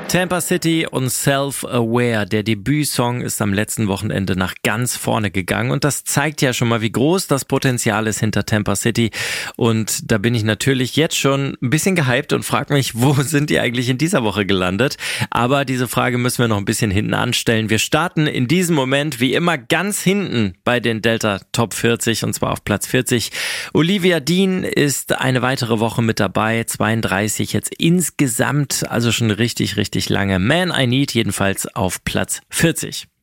Tampa City und Self-Aware. Der Debütsong ist am letzten Wochenende nach ganz vorne gegangen und das zeigt ja schon mal, wie groß das Potenzial ist hinter Tampa City. Und da bin ich natürlich jetzt schon ein bisschen gehypt und frage mich, wo sind die eigentlich in dieser Woche gelandet? Aber diese Frage müssen wir noch ein bisschen hinten anstellen. Wir starten in diesem Moment wie immer ganz hinten bei den Delta Top 40 und zwar auf Platz 40. Olivia Dean ist eine weitere Woche mit dabei, 32 jetzt insgesamt, also schon richtig lange. Man I Need jedenfalls auf Platz 40.